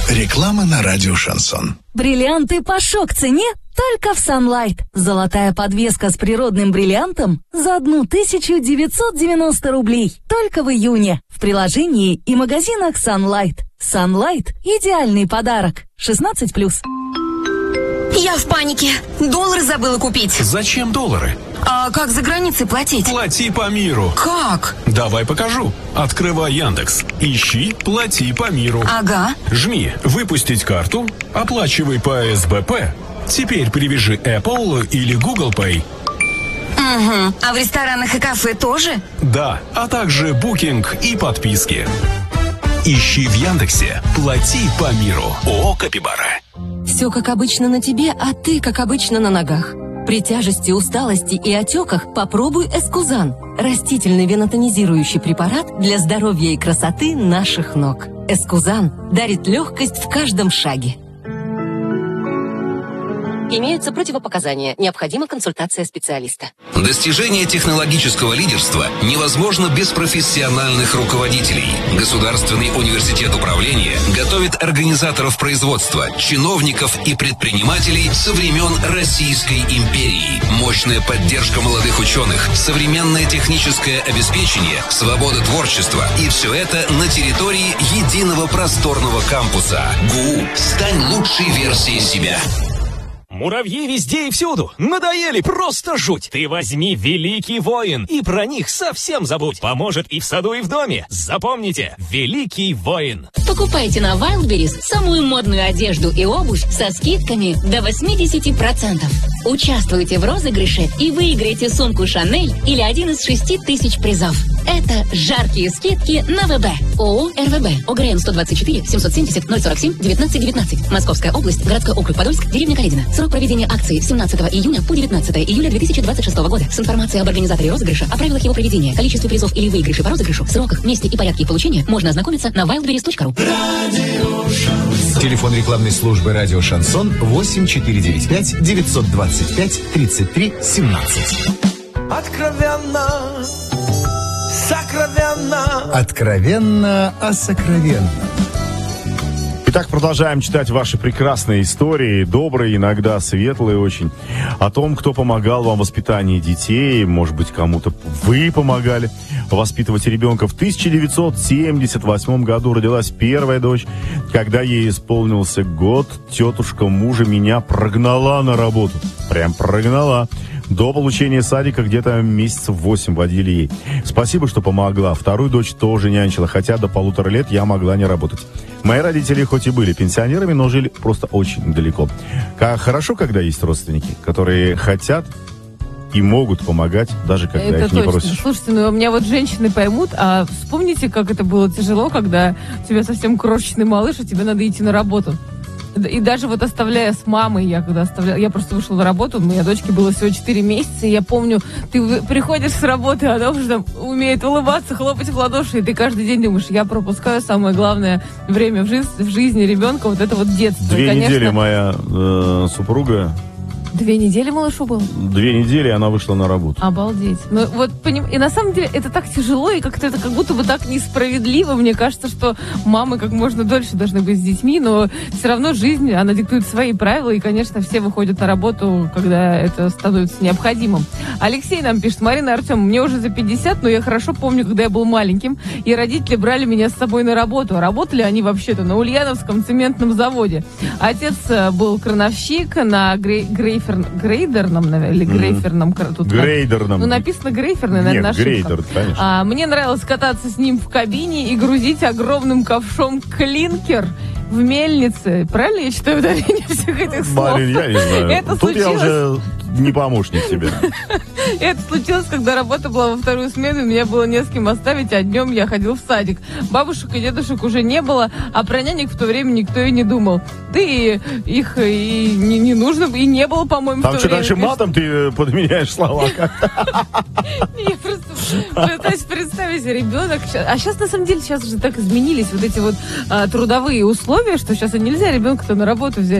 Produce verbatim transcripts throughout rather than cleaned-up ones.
Реклама на радио «Шансон». Бриллианты по шок-цене только в Sunlight. Золотая подвеска с природным бриллиантом за тысячу девятьсот девяносто рублей. Только в июне. В приложении и магазинах Sunlight. Sunlight – идеальный подарок. шестнадцать плюс. Я в панике. Доллары забыла купить. Зачем доллары? А как за границей платить? Плати по миру. Как? Давай покажу. Открывай Яндекс. Ищи «Плати по миру». Ага. Жми «Выпустить карту», оплачивай по эс бэ пэ. Теперь привяжи Apple или Google Pay. Угу. А в ресторанах и кафе тоже? Да, а также букинг и подписки. Ищи в Яндексе «Плати по миру». ООО «Капибара». Все как обычно на тебе, а ты как обычно на ногах. При тяжести, усталости и отеках попробуй Эскузан. Растительный венотонизирующий препарат для здоровья и красоты наших ног. Эскузан дарит легкость в каждом шаге. Имеются противопоказания. Необходима консультация специалиста. Достижение технологического лидерства невозможно без профессиональных руководителей. Государственный университет управления готовит организаторов производства, чиновников и предпринимателей со времен Российской империи. Мощная поддержка молодых ученых, современное техническое обеспечение, свобода творчества. И все это на территории единого просторного кампуса. ГУ. Стань лучшей версией себя. Муравьи везде и всюду. Надоели, просто жуть. Ты возьми «Великий воин» и про них совсем забудь. Поможет и в саду, и в доме. Запомните, «Великий воин». Покупайте на Wildberries самую модную одежду и обувь со скидками до восемьдесят процентов. Участвуйте в розыгрыше и выиграйте сумку «Шанель» или один из шести тысяч призов. Это жаркие скидки на ВБ. ООО «РВБ». ОГРН сто двадцать четыре семьсот семьдесят ноль сорок семь девятнадцать девятнадцать. Московская область, городской округ Подольск, деревня Каледина. Срок проведения акции семнадцатого июня по девятнадцатое июля две тысячи двадцать шестого года. С информацией об организаторе розыгрыша, о правилах его проведения, количестве призов или выигрыше по розыгрышу, сроках, месте и порядке их получения можно ознакомиться на wildberries точка ру. Телефон рекламной службы «Радио Шансон» восемь четыре девять пять девятьсот двадцать пять тридцать три семнадцать. Откровенно, сокровенно. Откровенно о сокровенном. Итак, продолжаем читать ваши прекрасные истории, добрые, иногда светлые очень, о том, кто помогал вам в воспитании детей, может быть, кому-то вы помогали воспитывать ребенка. В тысяча девятьсот семьдесят восьмом году родилась первая дочь. Когда ей исполнился год, тетушка мужа меня прогнала на работу. Прям прогнала. До получения садика где-то месяцев восемь водили ей. Спасибо, что помогла. Вторую дочь тоже нянчила, хотя до полутора лет я могла не работать. Мои родители хоть и были пенсионерами, но жили просто очень далеко. Как хорошо, когда есть родственники, которые хотят и могут помогать, даже когда это их не точно. просишь. Слушайте, ну меня вот женщины поймут, а вспомните, как это было тяжело, когда у тебя совсем крошечный малыш, а тебе надо идти на работу. И даже вот оставляя с мамой, я когда оставляла, я просто вышла на работу, у меня дочке было всего четыре месяца, и я помню, ты приходишь с работы, она уже там умеет улыбаться, хлопать в ладоши, и ты каждый день думаешь, я пропускаю самое главное время в жизни, в жизни ребенка, вот это вот детство. Две и, конечно, недели моя э, супруга... Две недели малышу было? Две недели она вышла на работу. Обалдеть. Ну, вот, поним... И на самом деле это так тяжело, и как-то это как будто бы так несправедливо. Мне кажется, что мамы как можно дольше должны быть с детьми, но все равно жизнь, она диктует свои правила, и, конечно, все выходят на работу, когда это становится необходимым. Алексей нам пишет: Марина, Артем, мне уже за пятьдесят, но я хорошо помню, когда я был маленьким, и родители брали меня с собой на работу. Работали они вообще-то на Ульяновском цементном заводе. Отец был крановщик на Грей... Грей Грейдерном, наверное, или Грейферном. Тут Грейдерном. Ну, написано Грейферный, наверное, Нет, Грейдер, конечно. А, мне нравилось кататься с ним в кабине и грузить огромным ковшом клинкер в мельнице. Правильно я читаю ударение всех этих слов? Марин, я не знаю. Это Тут случилось... я уже не помощник тебе. Это случилось, когда работа была во вторую смену, и меня было не с кем оставить, а днем я ходил в садик. Бабушек и дедушек уже не было, а про нянек в то время никто и не думал. Да и их и не, не нужно, и не было, по-моему, Там в то что, время. дальше матом ты подменяешь слова как-то? Я просто пытаюсь представить, ребенок... А сейчас, на самом деле, сейчас уже так изменились вот эти вот трудовые условия, что сейчас и нельзя ребенка-то на работу взять.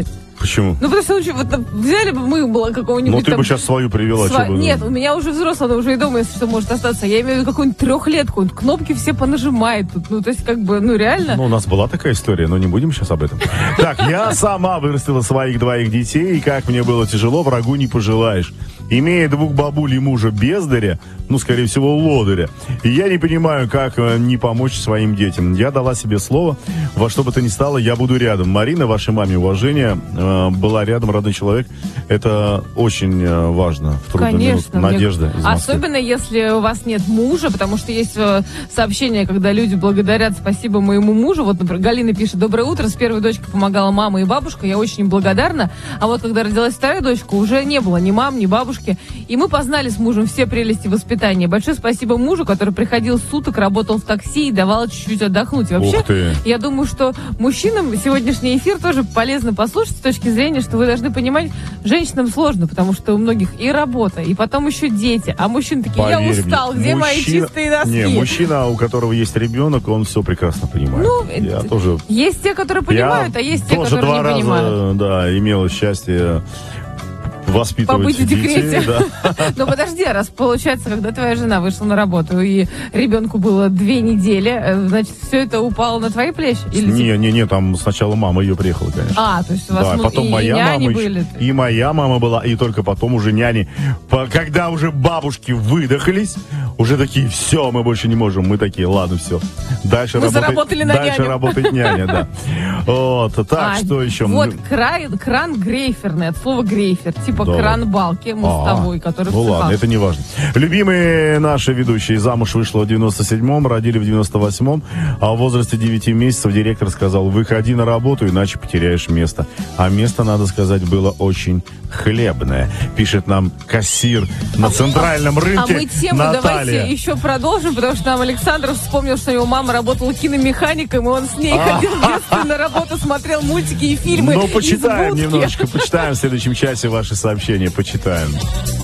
Почему? Ну, потому что лучше, вот, взяли бы мы было какого-нибудь. Ну, ты там, бы сейчас свою привела. сва... Бы, Нет, у меня уже взрослая, она уже и дома, если что, может остаться. Я имею в виду какую-нибудь трехлетку. Кнопки все понажимает тут. Ну, то есть, как бы, ну, реально. Ну, у нас была такая история, но не будем сейчас об этом. Так, я сама вырастила своих двоих детей, и как мне было тяжело, врагу не пожелаешь. Имея двух бабуль и мужа бездаря, ну, скорее всего, лодыря, и я не понимаю, как не помочь своим детям. Я дала себе слово, во что бы то ни стало, я буду рядом. Марина, вашей маме уважение, была рядом, родной человек. Это очень важно в трудную минуту. Надежда из Москвы. Особенно, если у вас нет мужа, потому что есть сообщения, когда люди благодарят: спасибо моему мужу. Вот, например, Галина пишет: доброе утро, с первой дочкой помогала мама и бабушка, я очень им благодарна. А вот когда родилась вторая дочка, уже не было ни мам, ни бабушки. И мы познали с мужем все прелести воспитания. Большое спасибо мужу, который приходил суток, работал в такси и давал чуть-чуть отдохнуть. И вообще, я думаю, что мужчинам сегодняшний эфир тоже полезно послушать с точки зрения, что вы должны понимать, женщинам сложно, потому что у многих и работа, и потом еще дети. А мужчины такие: поверь, я устал, где мужчина... мои чистые носки? Не, мужчина, у которого есть ребенок, он все прекрасно понимает. Ну, я это... тоже... Есть те, которые понимают, я а есть те, которые два не раза, понимают. Да, имел счастье воспитывать побыть в декрете. Детей, да. Но подожди, раз получается, когда твоя жена вышла на работу и ребенку было две недели, значит, все это упало на твои плечи? Или не, не, не, там сначала мама ее приехала, конечно. А, то есть у вас да, ну, потом и, моя и няни мама были? Еще, и моя мама была, и только потом уже няни. Когда уже бабушки выдохлись, уже такие: все, мы больше не можем. Мы такие: ладно, все. Дальше, мы работать, на дальше няню. работает няня, да. Вот, так, а, что еще? Вот, кран, кран грейферный, от слова грейфер, типа да. кран балки мостовой, а, который ну ладно, это не важно. Любимые наши ведущие замуж вышла в девяносто седьмом, родили в девяносто восьмом, а в возрасте девяти месяцев директор сказал: выходи на работу, иначе потеряешь место. А место, надо сказать, было очень хлебное. Пишет нам кассир на центральном рынке. А мы тему Наталья. Давайте еще продолжим, потому что нам Александров вспомнил, что его мама работала киномехаником, и он с ней ходил в детстве на работу, смотрел мультики и фильмы. Ну, почитаем немножко, почитаем в следующем часе ваши сообщения, почитаем.